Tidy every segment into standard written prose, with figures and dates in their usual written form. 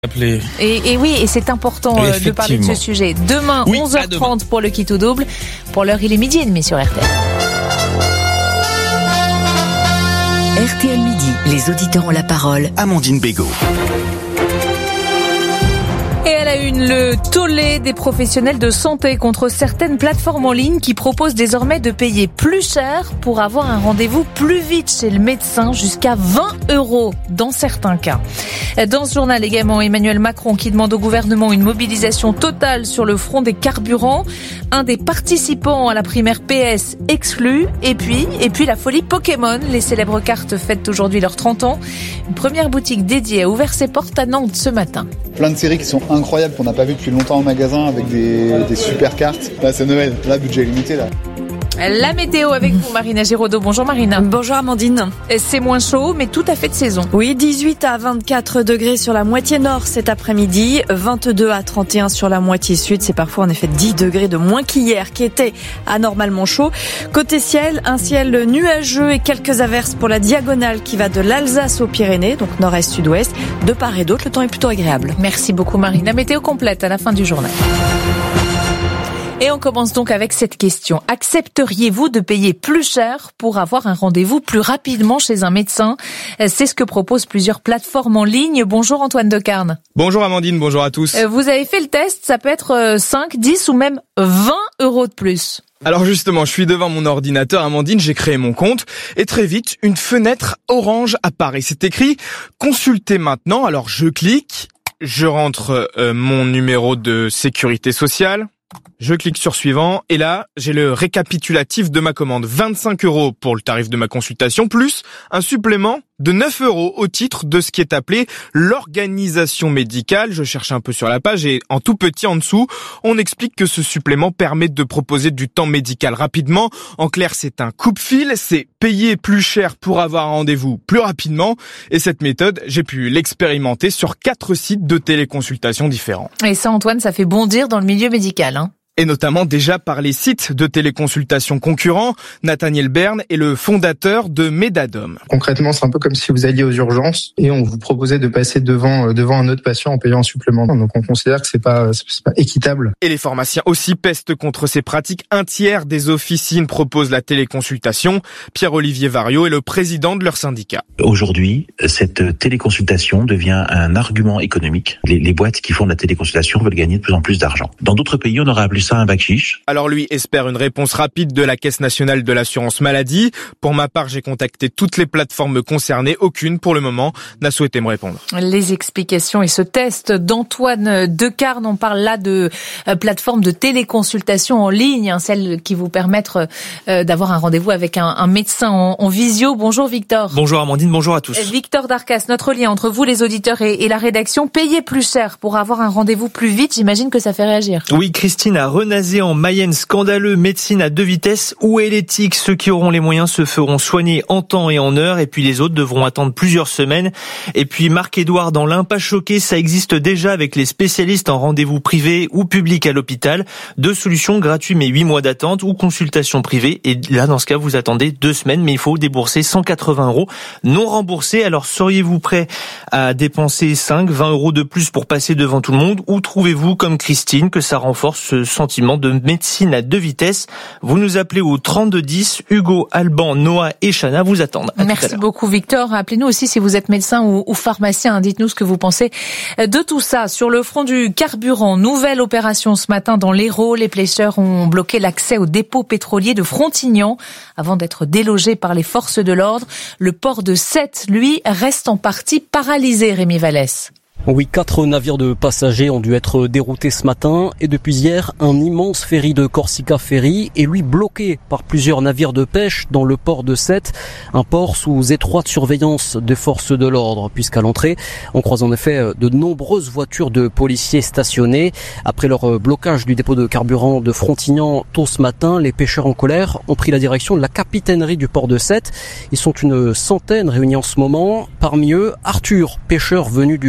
Et oui, et c'est important de parler de ce sujet. Demain, 11h30 pour le Qui tout double. Pour l'heure, il est 12h30 sur RTL. RTL Midi, les auditeurs ont la parole. Amandine Bégaud. Et à la une, le tollé des professionnels de santé contre certaines plateformes en ligne qui proposent désormais de payer plus cher pour avoir un rendez-vous plus vite chez le médecin, jusqu'à 20 € dans certains cas. Dans ce journal également, Emmanuel Macron qui demande au gouvernement une mobilisation totale sur le front des carburants. Un des participants à la primaire PS exclu. Et puis la folie Pokémon. Les célèbres cartes fêtent aujourd'hui leurs 30 ans. Une première boutique dédiée a ouvert ses portes à Nantes ce matin. Plein de séries qui sont incroyables, qu'on n'a pas vu depuis longtemps en magasin, avec des super cartes. Là, c'est Noël. Là, budget limité, là. La météo avec vous, Marina Giraudot. Bonjour Marina. Bonjour Amandine. C'est moins chaud, mais tout à fait de saison. Oui, 18 à 24 degrés sur la moitié nord cet après-midi, 22 à 31 sur la moitié sud. C'est parfois en effet 10 degrés de moins qu'hier, qui était anormalement chaud. Côté ciel, un ciel nuageux et quelques averses pour la diagonale qui va de l'Alsace aux Pyrénées, donc nord-est, sud-ouest. De part et d'autre, le temps est plutôt agréable. Merci beaucoup Marina. Météo complète à la fin du journal. Et on commence donc avec cette question. Accepteriez-vous de payer plus cher pour avoir un rendez-vous plus rapidement chez un médecin ? C'est ce que proposent plusieurs plateformes en ligne. Bonjour Antoine Decarne. Bonjour Amandine, bonjour à tous. Vous avez fait le test, ça peut être 5, 10 ou même 20 € de plus. Alors justement, je suis devant mon ordinateur, Amandine, j'ai créé mon compte et très vite, une fenêtre orange apparaît. C'est écrit « Consultez maintenant ». Alors je clique, je rentre mon numéro de sécurité sociale. Je clique sur suivant et là, j'ai le récapitulatif de ma commande. 25 € pour le tarif de ma consultation, plus un supplément de 9 € au titre de ce qui est appelé l'organisation médicale. Je cherche un peu sur la page et en tout petit en dessous, on explique que ce supplément permet de proposer du temps médical rapidement. En clair, c'est un coupe-fil, c'est payer plus cher pour avoir un rendez-vous plus rapidement. Et cette méthode, j'ai pu l'expérimenter sur 4 sites de téléconsultation différents. Et ça, Antoine, ça fait bondir dans le milieu médical, hein. Et notamment déjà par les sites de téléconsultation concurrents. Nathaniel Berne est le fondateur de Medadom. Concrètement, c'est un peu comme si vous alliez aux urgences et on vous proposait de passer devant un autre patient en payant un supplément. Donc on considère que c'est pas équitable. Et les pharmaciens aussi pestent contre ces pratiques. Un tiers des officines proposent la téléconsultation. Pierre-Olivier Variot est le président de leur syndicat. Aujourd'hui, cette téléconsultation devient un argument économique. Les boîtes qui font de la téléconsultation veulent gagner de plus en plus d'argent. Dans d'autres pays, on aurait appelé ça un bac chiche. Alors lui espère une réponse rapide de la Caisse nationale de l'assurance maladie. Pour ma part, j'ai contacté toutes les plateformes concernées. Aucune, pour le moment, n'a souhaité me répondre. Les explications et ce test d'Antoine Decarne, on parle là de plateformes de téléconsultation en ligne, celles qui vous permettent d'avoir un rendez-vous avec un médecin en visio. Bonjour Victor. Bonjour Amandine, bonjour à tous. Victor Darcas, notre lien entre vous les auditeurs et la rédaction, payer plus cher pour avoir un rendez-vous plus vite, j'imagine que ça fait réagir. Oui, Christine a Renazé en Mayenne, scandaleux, médecine à 2 vitesses. Où est l'éthique ? Ceux qui auront les moyens se feront soigner en temps et en heure, et puis les autres devront attendre plusieurs semaines. Et puis Marc-Édouard dans l'Ain, pas choqué, ça existe déjà avec les spécialistes en rendez-vous privé ou public à l'hôpital. 2 solutions, gratuits mais 8 mois d'attente ou consultation privée. Et là, dans ce cas, vous attendez 2 semaines, mais il faut débourser 180 € non remboursés. Alors seriez-vous prêt à dépenser 5, 20 € de plus pour passer devant tout le monde, ou trouvez-vous, comme Christine, que ça renforce ce sentiment de médecine à 2 vitesses? Vous nous appelez au 3210. Hugo, Alban, Noah et Chana vous attendent. Merci beaucoup Victor. Appelez-nous aussi si vous êtes médecin ou pharmacien. Dites-nous ce que vous pensez de tout ça. Sur le front du carburant, nouvelle opération ce matin dans l'Hérault. Les pêcheurs ont bloqué l'accès au dépôt pétrolier de Frontignan avant d'être délogés par les forces de l'ordre. Le port de Sète, lui, reste en partie paralysé, Rémi Vallès. Oui, 4 navires de passagers ont dû être déroutés ce matin et depuis hier, un immense ferry de Corsica Ferry est lui bloqué par plusieurs navires de pêche dans le port de Sète, un port sous étroite surveillance des forces de l'ordre, puisqu'à l'entrée, on croise en effet de nombreuses voitures de policiers stationnées. Après leur blocage du dépôt de carburant de Frontignan tôt ce matin, les pêcheurs en colère ont pris la direction de la capitainerie du port de Sète. Ils sont une centaine réunis en ce moment. Parmi eux, Arthur, pêcheur venu du Gros du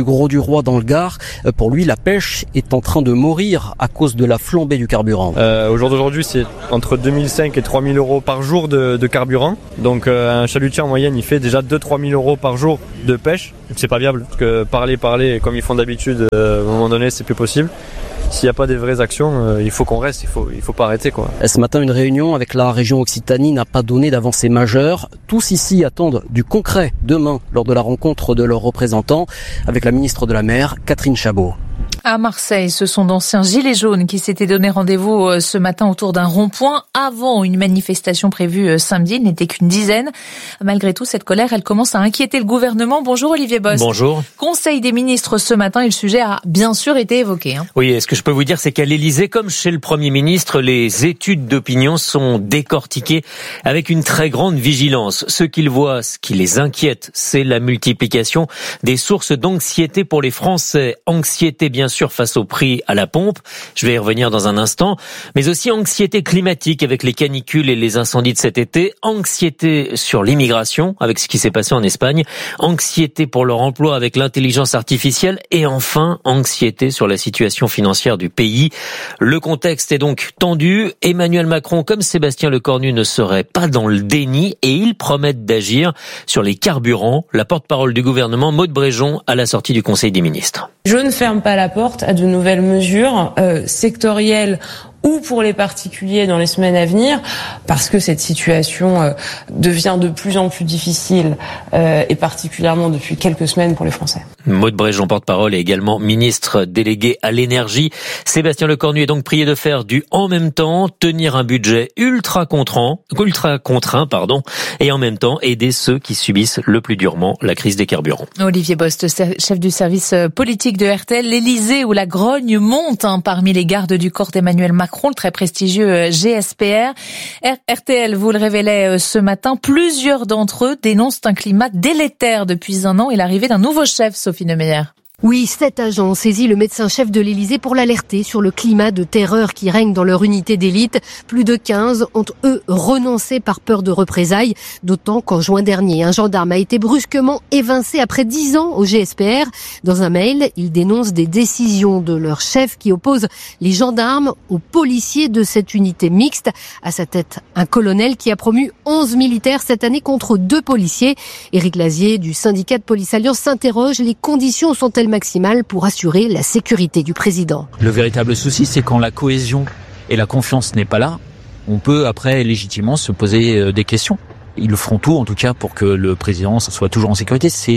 Saint-Jean-du-Roi dans le Gard. Pour lui, la pêche est en train de mourir à cause de la flambée du carburant. Au jour d'aujourd'hui, c'est entre 2005 et 3000 euros par jour de carburant. Donc un chalutier en moyenne, il fait déjà 2-3 000 euros par jour de pêche. Donc c'est pas viable, parce que parler comme ils font d'habitude, à un moment donné, c'est plus possible. S'il n'y a pas des vraies actions, il faut qu'on reste, il faut pas arrêter, quoi. Ce matin, une réunion avec la région Occitanie n'a pas donné d'avancée majeure. Tous ici attendent du concret demain lors de la rencontre de leurs représentants avec la ministre de la Mer, Catherine Chabot. À Marseille, ce sont d'anciens gilets jaunes qui s'étaient donné rendez-vous ce matin autour d'un rond-point avant une manifestation prévue samedi. Il n'était qu'une dizaine. Malgré tout, cette colère, elle commence à inquiéter le gouvernement. Bonjour Olivier Bost. Bonjour. Conseil des ministres ce matin et le sujet a bien sûr été évoqué. Oui, et ce que je peux vous dire, c'est qu'à l'Élysée, comme chez le Premier ministre, les études d'opinion sont décortiquées avec une très grande vigilance. Ce qu'ils voient, ce qui les inquiète, c'est la multiplication des sources d'anxiété pour les Français. Anxiété, bien sûr, face au prix à la pompe, je vais y revenir dans un instant, mais aussi anxiété climatique avec les canicules et les incendies de cet été, anxiété sur l'immigration avec ce qui s'est passé en Espagne, anxiété pour leur emploi avec l'intelligence artificielle et enfin anxiété sur la situation financière du pays. Le contexte est donc tendu. Emmanuel Macron comme Sébastien Lecornu ne seraient pas dans le déni et ils promettent d'agir sur les carburants. La porte-parole du gouvernement, Maud Bréjon, à la sortie du Conseil des ministres. Je ne ferme pas la porte à de nouvelles mesures sectorielles ou pour les particuliers dans les semaines à venir, parce que cette situation devient de plus en plus difficile, et particulièrement depuis quelques semaines pour les Français. Maud Bréjon, porte-parole, et également ministre délégué à l'énergie. Sébastien Lecornu est donc prié de faire du en même temps, tenir un budget ultra contraint, et en même temps aider ceux qui subissent le plus durement la crise des carburants. Olivier Bost, chef du service politique de RTL, l'Élysée où la grogne monte parmi les gardes du corps d'Emmanuel Macron, le très prestigieux GSPR. RTL vous le révélait ce matin, plusieurs d'entre eux dénoncent un climat délétère depuis un an et l'arrivée d'un nouveau chef, Sophie Neumeyer. Oui, 7 agents ont saisi le médecin-chef de l'Élysée pour l'alerter sur le climat de terreur qui règne dans leur unité d'élite. Plus de 15 ont, eux, renoncé par peur de représailles, d'autant qu'en juin dernier, un gendarme a été brusquement évincé après 10 ans au GSPR. Dans un mail, ils dénoncent des décisions de leur chef qui opposent les gendarmes aux policiers de cette unité mixte. À sa tête, un colonel qui a promu 11 militaires cette année contre 2 policiers. Éric Lazier du syndicat de Police Alliance s'interroge, les conditions sont-elles maximale pour assurer la sécurité du président. Le véritable souci, c'est quand la cohésion et la confiance n'est pas là, on peut après légitimement se poser des questions. Ils le feront tout, en tout cas, pour que le président soit toujours en sécurité. C'est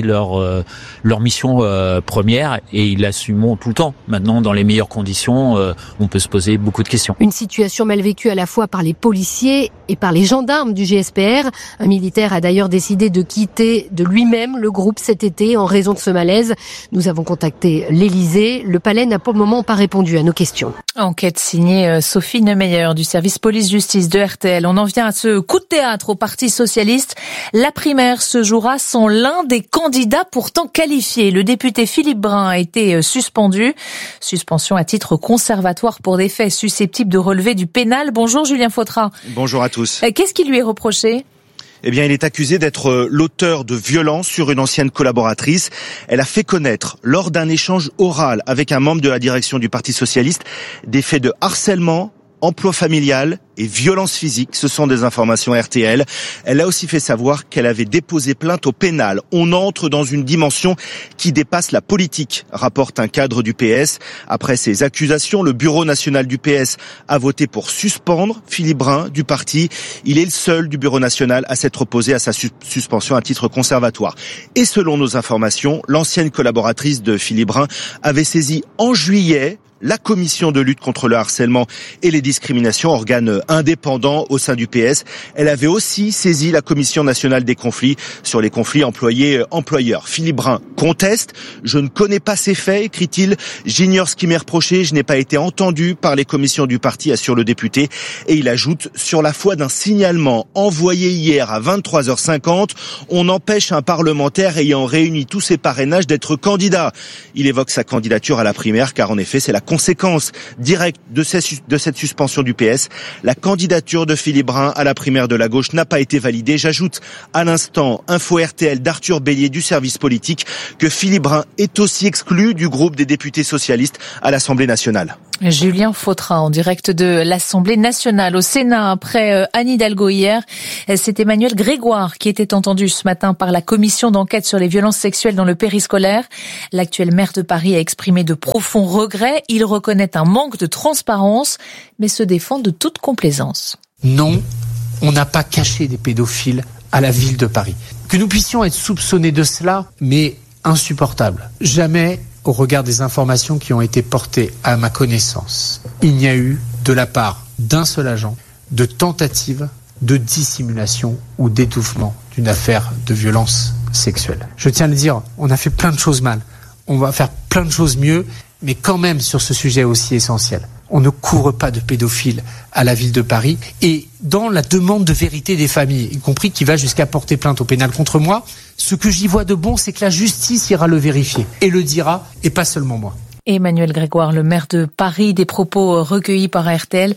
leur mission première et ils l'assumeront tout le temps. Maintenant, dans les meilleures conditions, on peut se poser beaucoup de questions. Une situation mal vécue à la fois par les policiers et par les gendarmes du GSPR. Un militaire a d'ailleurs décidé de quitter de lui-même le groupe cet été en raison de ce malaise. Nous avons contacté l'Élysée. Le palais n'a pour le moment pas répondu à nos questions. Enquête signée Sophie Neumeyer du service police-justice de RTL. On en vient à ce coup de théâtre au Parti socialiste. La primaire se jouera sans l'un des candidats pourtant qualifiés. Le député Philippe Brun a été suspendu. Suspension à titre conservatoire pour des faits susceptibles de relever du pénal. Bonjour Julien Fautra. Bonjour à tous. Qu'est-ce qui lui est reproché ? Eh bien, il est accusé d'être l'auteur de violences sur une ancienne collaboratrice. Elle a fait connaître, lors d'un échange oral avec un membre de la direction du Parti socialiste, des faits de harcèlement, emploi familial et violence physique. Ce sont des informations RTL. Elle a aussi fait savoir qu'elle avait déposé plainte au pénal. On entre dans une dimension qui dépasse la politique, rapporte un cadre du PS. Après ces accusations, le bureau national du PS a voté pour suspendre Philippe Brun du parti. Il est le seul du bureau national à s'être opposé à sa suspension à titre conservatoire. Et selon nos informations, l'ancienne collaboratrice de Philippe Brun avait saisi en juillet la commission de lutte contre le harcèlement et les discriminations, organe indépendant au sein du PS. Elle avait aussi saisi la commission nationale des conflits sur les conflits employés-employeurs. Philippe Brun conteste. Je ne connais pas ces faits, écrit-il. J'ignore ce qui m'est reproché. Je n'ai pas été entendu par les commissions du parti, assure le député. Et il ajoute, sur la foi d'un signalement envoyé hier à 23h50, on empêche un parlementaire ayant réuni tous ses parrainages d'être candidat. Il évoque sa candidature à la primaire car en effet, c'est la Conséquence directe de cette suspension du PS, la candidature de Philippe Brun à la primaire de la gauche n'a pas été validée. J'ajoute à l'instant, info RTL d'Arthur Bélier du service politique, que Philippe Brun est aussi exclu du groupe des députés socialistes à l'Assemblée nationale. Julien Fautrin en direct de l'Assemblée nationale. Au Sénat, après Anne Hidalgo hier, c'est Emmanuel Grégoire qui était entendu ce matin par la commission d'enquête sur les violences sexuelles dans le périscolaire. L'actuel maire de Paris a exprimé de profonds regrets. Il reconnaît un manque de transparence, mais se défend de toute complaisance. Non, on n'a pas caché des pédophiles à la ville de Paris. Que nous puissions être soupçonnés de cela, mais insupportable. Jamais, au regard des informations qui ont été portées à ma connaissance, il n'y a eu, de la part d'un seul agent, de tentative de dissimulation ou d'étouffement d'une affaire de violence sexuelle. Je tiens à le dire, on a fait plein de choses mal. On va faire plein de choses mieux, mais quand même sur ce sujet aussi essentiel. On ne court pas de pédophiles à la ville de Paris. Et dans la demande de vérité des familles, y compris qui va jusqu'à porter plainte au pénal contre moi, ce que j'y vois de bon, c'est que la justice ira le vérifier et le dira, et pas seulement moi. Emmanuel Grégoire, le maire de Paris, des propos recueillis par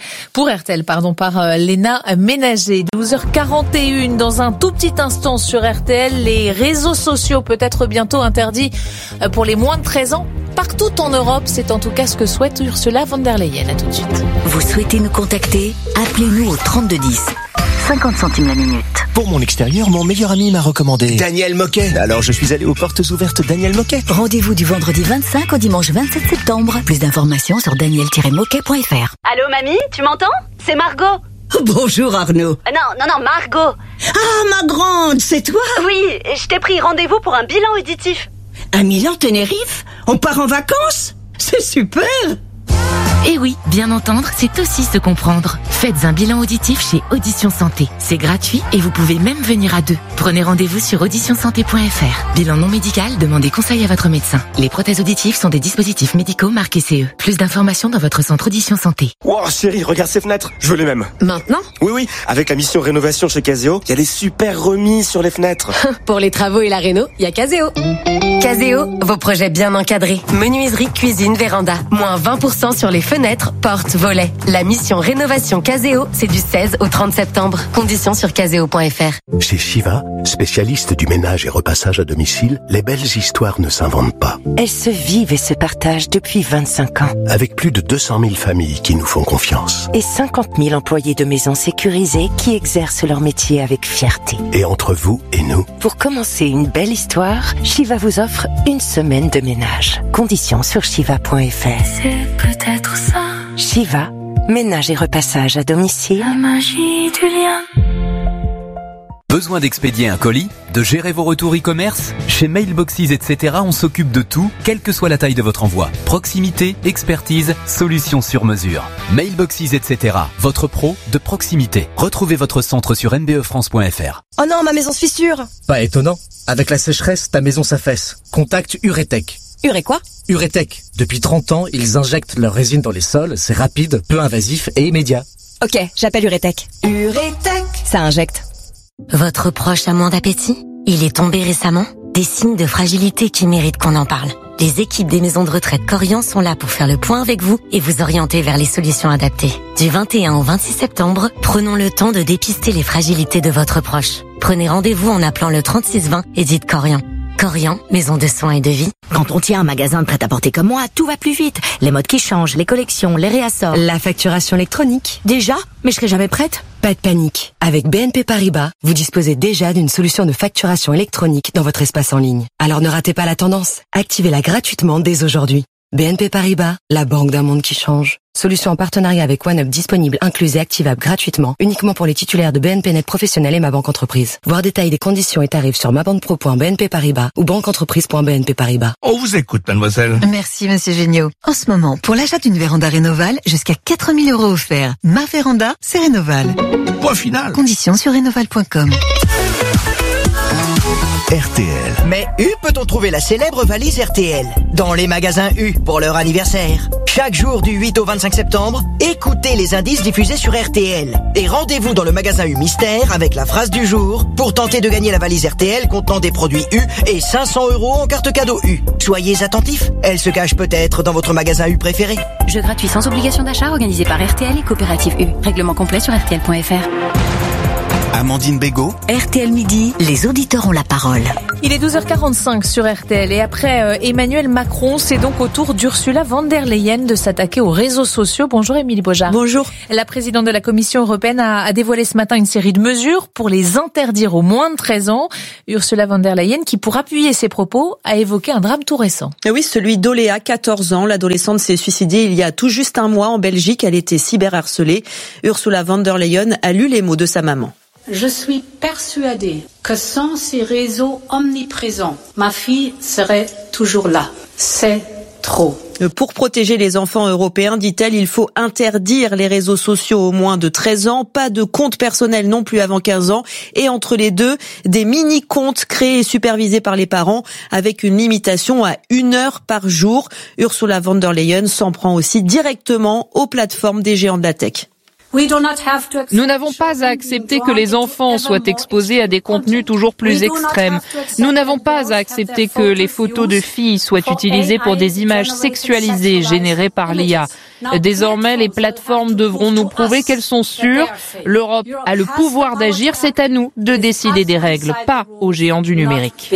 Léna Ménager. 12h41, dans un tout petit instant sur RTL, les réseaux sociaux peut-être bientôt interdits pour les moins de 13 ans. Partout en Europe, c'est en tout cas ce que souhaite Ursula von der Leyen. À tout de suite. Vous souhaitez nous contacter ? Appelez-nous au 3210. 50 centimes la minute. Pour mon extérieur, mon meilleur ami m'a recommandé Daniel Moquet. Alors je suis allé aux portes ouvertes Daniel Moquet. Rendez-vous du vendredi 25 au dimanche 27 septembre. Plus d'informations sur daniel-moquet.fr. Allô mamie, tu m'entends ? C'est Margot. Bonjour Arnaud. Non, Margot. Ah, ma grande, c'est toi ? Oui, je t'ai pris rendez-vous pour un bilan auditif. Un Milan Tenerife ? On part en vacances ? C'est super ! Et oui, bien entendre, c'est aussi se comprendre. Faites un bilan auditif chez Audition Santé. C'est gratuit et vous pouvez même venir à deux. Prenez rendez-vous sur auditionsanté.fr. Bilan non médical, demandez conseil à votre médecin. Les prothèses auditives sont des dispositifs médicaux marqués CE. Plus d'informations dans votre centre Audition Santé. Wow, chérie, regarde ces fenêtres. Je veux les mêmes. Maintenant ? Oui. Avec la mission rénovation chez Caseo, il y a des super remises sur les fenêtres. Pour les travaux et la réno, il y a Caseo. Caseo, vos projets bien encadrés. Menuiserie, cuisine, véranda. Moins 20% sur les fenêtres, portes, volets. La mission rénovation Caseo, c'est du 16 au 30 septembre. Conditions sur caseo.fr. Chez Shiva, spécialiste du ménage et repassage à domicile, les belles histoires ne s'inventent pas. Elles se vivent et se partagent depuis 25 ans. Avec plus de 200 000 familles qui nous font confiance. Et 50 000 employés de maisons sécurisées qui exercent leur métier avec fierté. Et entre vous et nous. Pour commencer une belle histoire, Shiva vous offre une semaine de ménage. Conditions sur shiva.fr. C'est peut-être ça. Shiva, ménage et repassage à domicile. La magie du lien. Besoin d'expédier un colis, de gérer vos retours e-commerce ? Chez Mailboxes, etc., on s'occupe de tout, quelle que soit la taille de votre envoi. Proximité, expertise, solutions sur mesure. Mailboxes, etc., votre pro de proximité. Retrouvez votre centre sur nbefrance.fr. Oh non, ma maison se fissure. Pas étonnant. Avec la sécheresse, ta maison s'affaisse. Contacte Uretech. Uré quoi ? Uretech. Depuis 30 ans, ils injectent leur résine dans les sols. C'est rapide, peu invasif et immédiat. Ok, j'appelle Uretech. Uretech. Ça injecte. Votre proche a moins d'appétit ? Il est tombé récemment ? Des signes de fragilité qui méritent qu'on en parle. Les équipes des maisons de retraite Corian sont là pour faire le point avec vous et vous orienter vers les solutions adaptées. Du 21 au 26 septembre, prenons le temps de dépister les fragilités de votre proche. Prenez rendez-vous en appelant le 3620 et dites Corian. Corian, maison de soins et de vie. Quand on tient un magasin de prêt-à-porter comme moi, tout va plus vite. Les modes qui changent, les collections, les réassorts. La facturation électronique. Déjà ? Mais je serai jamais prête. Pas de panique. Avec BNP Paribas, vous disposez déjà d'une solution de facturation électronique dans votre espace en ligne. Alors ne ratez pas la tendance. Activez-la gratuitement dès aujourd'hui. BNP Paribas, la banque d'un monde qui change. Solution en partenariat avec OneUp disponible, incluse et activable gratuitement, uniquement pour les titulaires de BNP Net Professionnel et Ma Banque Entreprise. Voir détails des conditions et tarifs sur mabanquepro.bnp Paribas ou banqueentreprise.bnp Paribas. On vous écoute, mademoiselle. Merci, monsieur Géniaud. En ce moment, pour l'achat d'une véranda Rénoval, jusqu'à 4 000 € offerts. Ma véranda, c'est Rénoval. Point final. Conditions sur rénoval.com. RTL. Mais où peut-on trouver la célèbre valise RTL ? Dans les magasins U pour leur anniversaire. Chaque jour du 8 au 25 septembre, écoutez les indices diffusés sur RTL. Et rendez-vous dans le magasin U Mystère avec la phrase du jour pour tenter de gagner la valise RTL contenant des produits U et 500 € en carte cadeau U. Soyez attentifs, elle se cache peut-être dans votre magasin U préféré. Jeu gratuit sans obligation d'achat organisé par RTL et Coopérative U. Règlement complet sur RTL.fr. Amandine Bégaud. RTL Midi, les auditeurs ont la parole. Il est 12h45 sur RTL et après Emmanuel Macron, c'est donc au tour d'Ursula von der Leyen de s'attaquer aux réseaux sociaux. Bonjour Émilie Beaujard. Bonjour. La présidente de la Commission européenne a dévoilé ce matin une série de mesures pour les interdire aux moins de 13 ans. Ursula von der Leyen, qui pour appuyer ses propos, a évoqué un drame tout récent. Oui, celui d'Oléa, 14 ans. L'adolescente s'est suicidée il y a tout juste un mois en Belgique. Elle était cyberharcelée. Ursula von der Leyen a lu les mots de sa maman. Je suis persuadée que sans ces réseaux omniprésents, ma fille serait toujours là. C'est trop. Pour protéger les enfants européens, dit-elle, il faut interdire les réseaux sociaux aux moins de 13 ans, pas de compte personnel non plus avant 15 ans, et entre les deux, des mini-comptes créés et supervisés par les parents, avec une limitation à 1 heure par jour. Ursula von der Leyen s'en prend aussi directement aux plateformes des géants de la tech. Nous n'avons pas à accepter que les enfants soient exposés à des contenus toujours plus extrêmes. Nous n'avons pas à accepter que les photos de filles soient utilisées pour des images sexualisées générées par l'IA. Désormais, les plateformes devront nous prouver qu'elles sont sûres. L'Europe a le pouvoir d'agir, c'est à nous de décider des règles, pas aux géants du numérique.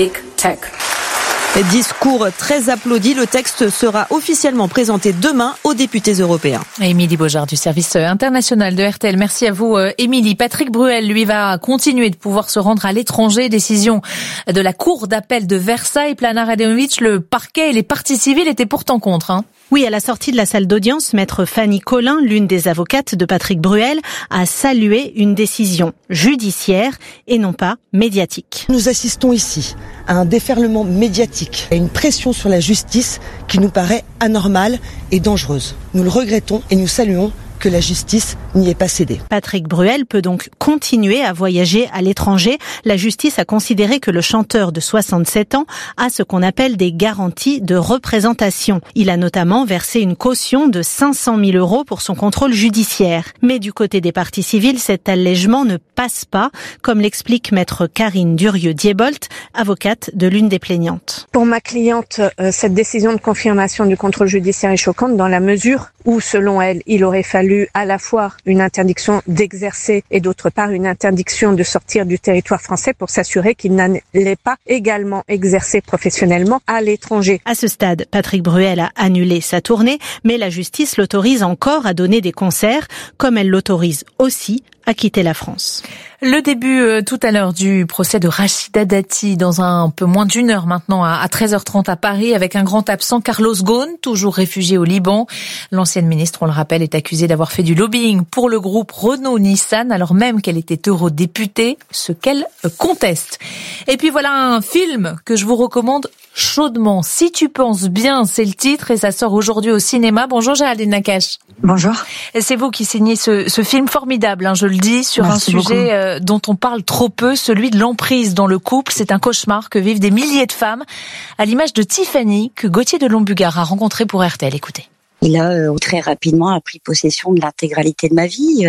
Discours très applaudi. Le texte sera officiellement présenté demain aux députés européens. Émilie Beaujard du service international de RTL. Merci à vous, Émilie. Patrick Bruel, lui, va continuer de pouvoir se rendre à l'étranger. Décision de la Cour d'appel de Versailles. Plana Radonovic, le parquet et les parties civiles étaient pourtant contre. Oui, à la sortie de la salle d'audience, maître Fanny Collin, l'une des avocates de Patrick Bruel, a salué une décision judiciaire et non pas médiatique. Nous assistons ici à un déferlement médiatique, à une pression sur la justice qui nous paraît anormale et dangereuse. Nous le regrettons et nous saluons que la justice n'y est pas cédée. Patrick Bruel peut donc continuer à voyager à l'étranger. La justice a considéré que le chanteur de 67 ans a ce qu'on appelle des garanties de représentation. Il a notamment versé une caution de 500 000 € pour son contrôle judiciaire. Mais du côté des parties civiles, cet allègement ne passe pas, comme l'explique maître Karine Durieux-Diebolt, avocate de l'une des plaignantes. Pour ma cliente, cette décision de confirmation du contrôle judiciaire est choquante dans la mesure où, selon elle, il aurait fallu à la fois une interdiction d'exercer et d'autre part une interdiction de sortir du territoire français pour s'assurer qu'il n'allait pas également exercer professionnellement à l'étranger. À ce stade, Patrick Bruel a annulé sa tournée, mais la justice l'autorise encore à donner des concerts, comme elle l'autorise aussi à quitter la France. Le début tout à l'heure du procès de Rachida Dati dans un peu moins d'1 heure maintenant à 13h30 à Paris avec un grand absent, Carlos Ghosn, toujours réfugié au Liban. L'ancienne ministre, on le rappelle, est accusée d'avoir fait du lobbying pour le groupe Renault-Nissan alors même qu'elle était eurodéputée, ce qu'elle conteste. Et puis voilà un film que je vous recommande chaudement. Si tu penses bien, c'est le titre et ça sort aujourd'hui au cinéma. Bonjour Géraldine Nakache. Bonjour. C'est vous qui signez ce film formidable, je le dis, sur Merci un sujet dont on parle trop peu, celui de l'emprise dans le couple. C'est un cauchemar que vivent des milliers de femmes, à l'image de Tiffany, que Gauthier de Lombugard a rencontré pour RTL. Écoutez. Il a très rapidement pris possession de l'intégralité de ma vie.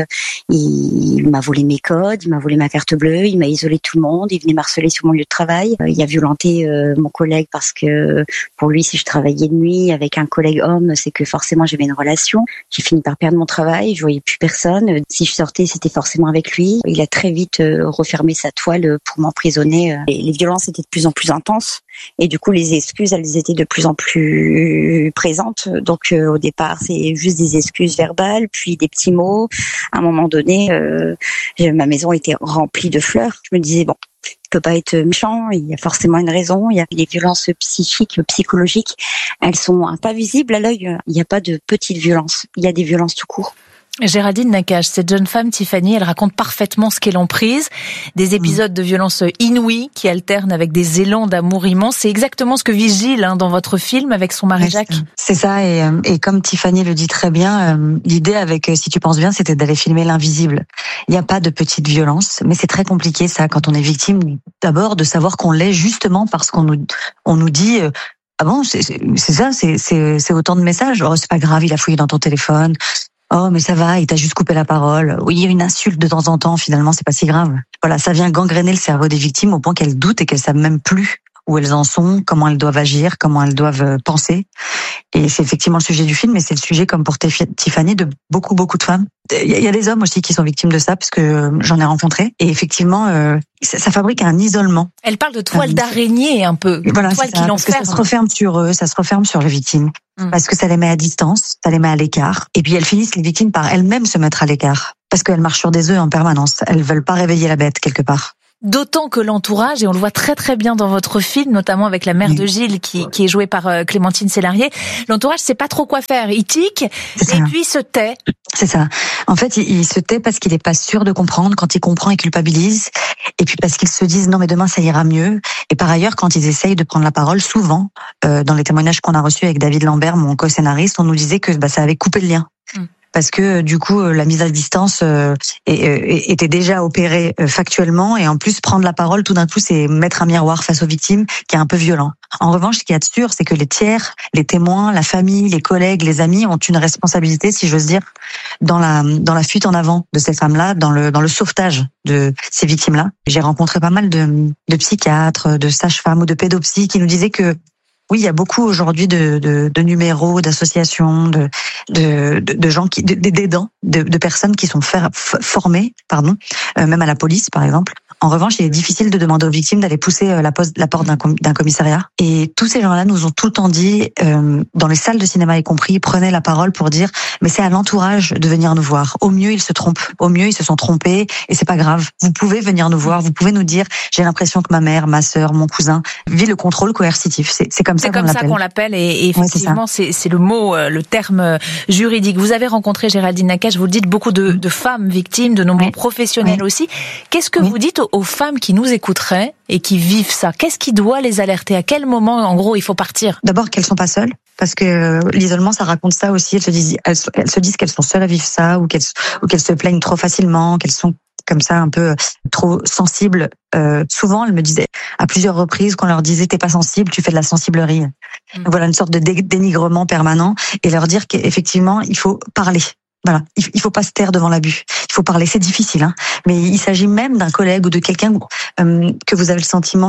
Il m'a volé mes codes, il m'a volé ma carte bleue, il m'a isolé tout le monde, il venait m'harceler sur mon lieu de travail. Il a violenté mon collègue parce que pour lui, si je travaillais de nuit avec un collègue homme, c'est que forcément j'avais une relation. J'ai fini par perdre mon travail, je voyais plus personne. Si je sortais, c'était forcément avec lui. Il a très vite refermé sa toile pour m'emprisonner. Et les violences étaient de plus en plus intenses. Et du coup, les excuses, elles étaient de plus en plus présentes. Donc, au départ, c'est juste des excuses verbales, puis des petits mots. À un moment donné, ma maison était remplie de fleurs. Je me disais, bon, il peut pas être méchant, il y a forcément une raison. Il y a les violences psychiques, psychologiques. Elles sont pas visibles à l'œil. Il n'y a pas de petites violences. Il y a des violences tout court. Géraldine Nakache, cette jeune femme, Tiffany, elle raconte parfaitement ce qu'est l'emprise, des épisodes de violence inouïs qui alternent avec des élans d'amour immense. C'est exactement ce que vit Gilles dans votre film avec son mari Jacques. C'est ça, et comme Tiffany le dit très bien, l'idée avec Si tu penses bien, c'était d'aller filmer l'invisible. Il n'y a pas de petite violence, mais c'est très compliqué ça quand on est victime, d'abord de savoir qu'on l'est justement parce qu'on nous dit Ah bon, c'est ça, c'est autant de messages. Oh, c'est pas grave, il a fouillé dans ton téléphone. Oh, mais ça va, il t'a juste coupé la parole. Oui, il y a une insulte de temps en temps, finalement, c'est pas si grave. Voilà, ça vient gangréner le cerveau des victimes au point qu'elles doutent et qu'elles savent même plus où elles en sont, comment elles doivent agir, comment elles doivent penser. Et c'est effectivement le sujet du film, mais c'est le sujet, comme pour Tiffany, de beaucoup de femmes. Il y a des hommes aussi qui sont victimes de ça, parce que j'en ai rencontré. Et effectivement, ça fabrique un isolement. Elle parle de toile d'araignée un peu. Voilà, toile qui l'enferme. Ça se referme sur eux, ça se referme sur les victimes. Parce que ça les met à distance, ça les met à l'écart. Et puis elles finissent, les victimes, par elles-mêmes se mettre à l'écart. Parce qu'elles marchent sur des œufs en permanence. Elles veulent pas réveiller la bête, quelque part. D'autant que l'entourage, et on le voit très très bien dans votre film, notamment avec la mère de Gilles qui est jouée par Clémentine Célarier, l'entourage sait pas trop quoi faire. Il tique et puis il se tait. C'est ça. En fait, il se tait parce qu'il est pas sûr de comprendre. Quand il comprend, il culpabilise. Et puis parce qu'ils se disent non mais demain ça ira mieux. Et par ailleurs, quand ils essayent de prendre la parole, souvent, dans les témoignages qu'on a reçus avec David Lambert, mon co-scénariste, on nous disait que ça avait coupé le lien. Parce que du coup la mise à distance était déjà opérée factuellement, et en plus prendre la parole tout d'un coup c'est mettre un miroir face aux victimes qui est un peu violent. En revanche, ce qu'il y a de sûr, c'est que les tiers, les témoins, la famille, les collègues, les amis ont une responsabilité, si j'ose dire, dans la fuite en avant de ces femmes-là, dans le sauvetage de ces victimes-là. J'ai rencontré pas mal de psychiatres, de sages-femmes ou de pédopsies qui nous disaient que oui, il y a beaucoup aujourd'hui de numéros, d'associations, de gens d'aidants, de personnes qui sont formées, même à la police par exemple. En revanche, il est difficile de demander aux victimes d'aller pousser la porte d'un commissariat. Et tous ces gens-là nous ont tout le temps dit, dans les salles de cinéma y compris, prenaient la parole pour dire mais c'est à l'entourage de venir nous voir. Au mieux ils se trompent, au mieux ils se sont trompés et c'est pas grave. Vous pouvez venir nous voir, vous pouvez nous dire j'ai l'impression que ma mère, ma sœur, mon cousin vit le contrôle coercitif. C'est comme ça qu'on l'appelle. Et effectivement c'est le mot, le terme juridique. Vous avez rencontré Géraldine Nakache, vous le dites, beaucoup de femmes victimes, de nombreux professionnels aussi. Qu'est-ce que vous dites aux femmes qui nous écouteraient et qui vivent ça? Qu'est-ce qui doit les alerter? À quel moment, en gros, il faut partir? D'abord, qu'elles sont pas seules. Parce que l'isolement, ça raconte ça aussi. Elles se disent qu'elles sont seules à vivre ça, ou qu'elles se plaignent trop facilement, qu'elles sont comme ça un peu trop sensibles. Souvent, elles me disaient à plusieurs reprises qu'on leur disait t'es pas sensible, tu fais de la sensiblerie. Donc, voilà, une sorte de dénigrement permanent, et leur dire qu'effectivement, il faut parler. Voilà, il faut pas se taire devant l'abus. Il faut parler, c'est difficile, hein. Mais il s'agit même d'un collègue ou de quelqu'un que vous avez le sentiment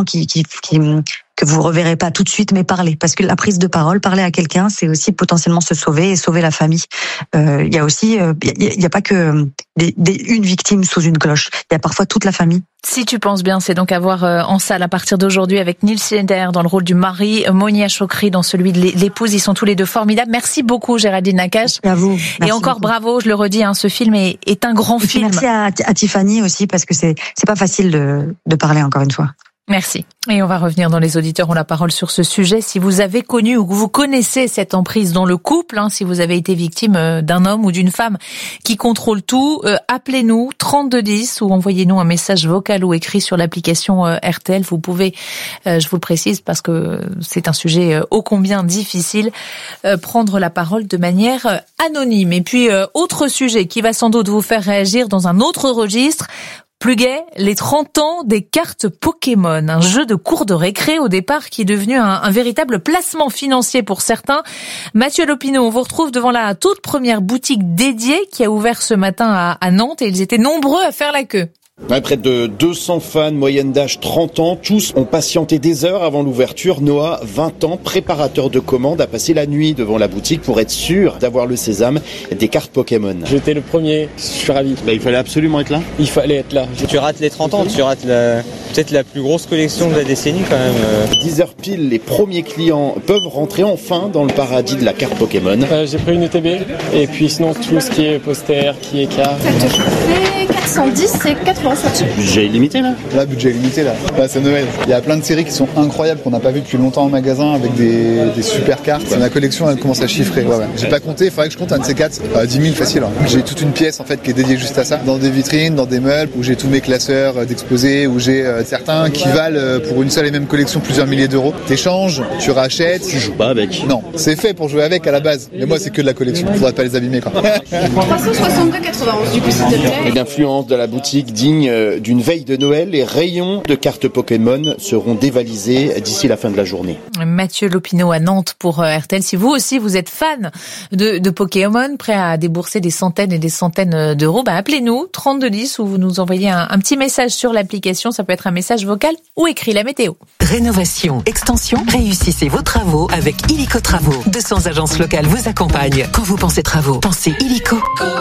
que vous reverrez pas tout de suite, mais parler, parce que la prise de parole, parler à quelqu'un, c'est aussi potentiellement se sauver et sauver la famille. Il y a aussi, il y a pas que une victime sous une cloche. Il y a parfois toute la famille. Si tu penses bien, c'est donc à voir en salle à partir d'aujourd'hui avec Nils Schneider dans le rôle du mari, Monia Chokri dans celui de l'épouse. Ils sont tous les deux formidables. Merci beaucoup Géraldine Nakache. Merci à vous. Et encore beaucoup. Bravo, je le redis, ce film est un grand film. Merci à Tiffany aussi, parce que c'est pas facile de parler encore une fois. Merci. Et on va revenir dans Les auditeurs ont la parole sur ce sujet. Si vous avez connu ou que vous connaissez cette emprise dans le couple, si vous avez été victime d'un homme ou d'une femme qui contrôle tout, appelez-nous 3210 ou envoyez-nous un message vocal ou écrit sur l'application RTL. Vous pouvez, je vous le précise parce que c'est un sujet ô combien difficile, prendre la parole de manière anonyme. Et puis, autre sujet qui va sans doute vous faire réagir dans un autre registre. Plus gai, les 30 ans des cartes Pokémon, un jeu de cours de récré au départ qui est devenu un véritable placement financier pour certains. Mathieu Lopineau, on vous retrouve devant la toute première boutique dédiée qui a ouvert ce matin à Nantes, et ils étaient nombreux à faire la queue. Ouais, près de 200 fans, moyenne d'âge 30 ans, tous ont patienté des heures avant l'ouverture. Noah, 20 ans, préparateur de commandes, a passé la nuit devant la boutique pour être sûr d'avoir le sésame des cartes Pokémon. J'étais le premier, je suis ravi. Il fallait absolument être là. Il fallait être là. Tu rates les 30 ans, tu rates peut-être la plus grosse collection de la décennie quand même. 10 heures pile, les premiers clients peuvent rentrer enfin dans le paradis de la carte Pokémon. J'ai pris une ETB, et puis sinon tout ce qui est poster, qui est carte. Ça te fait 410 et 87. Budget illimité là. Là, budget illimité là. Là, c'est Noël. Il y a plein de séries qui sont incroyables qu'on n'a pas vues depuis longtemps en magasin, avec des super cartes. Ma collection, elle commence à chiffrer. Ouais. J'ai pas compté, il faudrait que je compte un de ces 4. 10 000 facile. J'ai toute une pièce en fait qui est dédiée juste à ça, dans des vitrines, dans des meubles, où j'ai tous mes classeurs d'exposés, où j'ai certains qui valent pour une seule et même collection plusieurs milliers d'euros. T'échanges, tu rachètes. Tu joues pas avec. Non, c'est fait pour jouer avec à la base. Mais moi, c'est que de la collection. Faudrait pas les abîmer quoi. 362,91 du coup, s'il te plaît. L'influence de la boutique digne signe d'une veille de Noël. Les rayons de cartes Pokémon seront dévalisés d'ici la fin de la journée. Mathieu Lopineau à Nantes pour RTL. Si vous aussi vous êtes fan de Pokémon, prêt à débourser des centaines et des centaines d'euros, appelez-nous 3210 ou vous nous envoyez un petit message sur l'application. Ça peut être un message vocal ou écrit. La météo. Rénovation, extension, réussissez vos travaux avec Illico Travaux. 200 agences locales vous accompagnent. Quand vous pensez travaux, pensez Illico.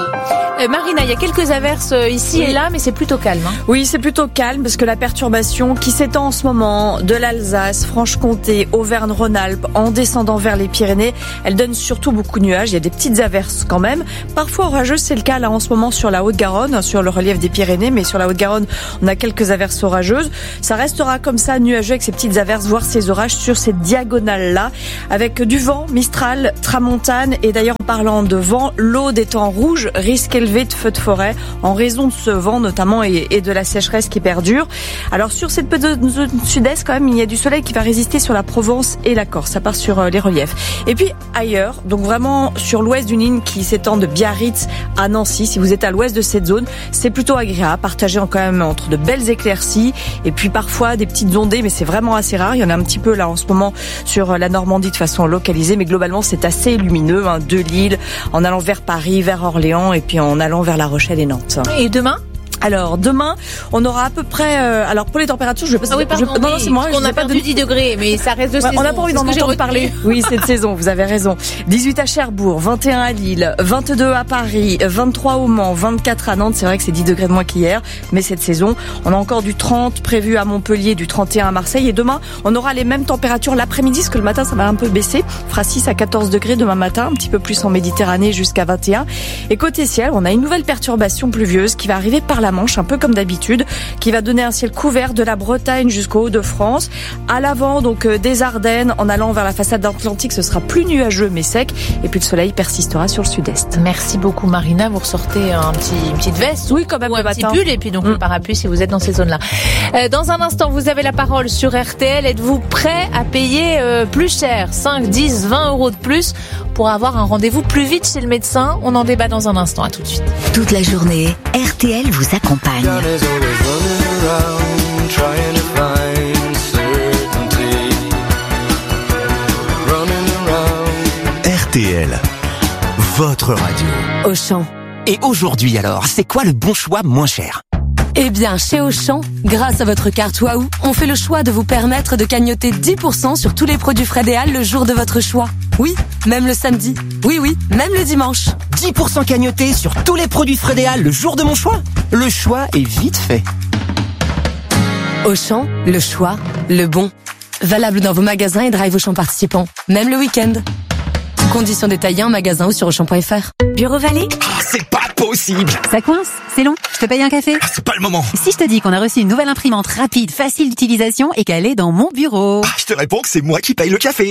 Marina, il y a quelques averses ici et là, mais c'est plutôt calme. Oui, c'est plutôt calme parce que la perturbation qui s'étend en ce moment de l'Alsace, Franche-Comté, Auvergne-Rhône-Alpes, en descendant vers les Pyrénées, elle donne surtout beaucoup de nuages. Il y a des petites averses quand même. Parfois orageuses, c'est le cas là en ce moment sur la Haute-Garonne, sur le relief des Pyrénées, mais sur la Haute-Garonne, on a quelques averses orageuses. Ça restera comme ça, nuageux avec ces petites averses, voire ces orages sur cette diagonale-là, avec du vent, Mistral, Tramontane, et d'ailleurs en parlant de vent, l'Aude étant rouge, risque élevé de feux de forêt en raison de ce vent notamment et de la sécheresse qui perdure. Alors sur cette petite zone sud-est quand même, il y a du soleil qui va résister sur la Provence et la Corse, ça part sur les reliefs. Et puis ailleurs, donc vraiment sur l'ouest d'une ligne qui s'étend de Biarritz à Nancy, si vous êtes à l'ouest de cette zone, c'est plutôt agréable, partagé quand même entre de belles éclaircies et puis parfois des petites ondées, mais c'est vraiment assez rare. Il y en a un petit peu là en ce moment sur la Normandie de façon localisée, mais globalement c'est assez lumineux, de Lille, en allant vers Paris, vers Orléans et puis en allant vers La Rochelle et Nantes. Et demain ? Alors demain, on aura à peu près. Alors pour les températures, je vais pas. Ah oui, pardon. Non, c'est moi. On a perdu 10 degrés, mais ça reste de saison. On n'a pas envie d'en entendre parler. Oui, c'est de saison. Vous avez raison. 18 à Cherbourg, 21 à Lille, 22 à Paris, 23 au Mans, 24 à Nantes. C'est vrai que c'est 10 degrés de moins qu'hier, mais cette saison, on a encore du 30 prévu à Montpellier, du 31 à Marseille. Et demain, on aura les mêmes températures l'après-midi, parce que le matin, ça va un peu baisser. Il fera 6 à 14 degrés demain matin, un petit peu plus en Méditerranée jusqu'à 21. Et côté ciel, on a une nouvelle perturbation pluvieuse qui va arriver par la Manche, un peu comme d'habitude, qui va donner un ciel couvert de la Bretagne jusqu'au Hauts-de-France. À l'avant, donc, des Ardennes, en allant vers la façade atlantique, ce sera plus nuageux mais sec. Et puis le soleil persistera sur le sud-est. Merci beaucoup Marina. Vous ressortez une petite veste. Oui, quand même, ou un petit pull et puis donc le parapluie si vous êtes dans ces zones-là. Dans un instant, vous avez la parole sur RTL. Êtes-vous prêt à payer plus cher, 5, 10, 20 euros de plus pour avoir un rendez-vous plus vite chez le médecin? On en débat dans un instant. À tout de suite. Toute la journée, RTL vous accompagne. RTL, votre radio. Auchan. Et aujourd'hui alors, c'est quoi le bon choix moins cher? Eh bien, chez Auchan, grâce à votre carte Waouh, on fait le choix de vous permettre de cagnotter 10% sur tous les produits Frédéal le jour de votre choix. Oui, même le samedi. Oui, même le dimanche. 10% cagnotés sur tous les produits Frédéal le jour de mon choix. Le choix est vite fait. Auchan, le choix, le bon. Valable dans vos magasins et drive Auchan participants, même le week-end. Conditions détaillées en magasin ou sur Auchan.fr. Bureau Vallée ? C'est pas possible. Ça coince ? C'est long ? Je te paye un café ? C'est pas le moment. Si je te dis qu'on a reçu une nouvelle imprimante rapide, facile d'utilisation et qu'elle est dans mon bureau ? Je te réponds que c'est moi qui paye le café.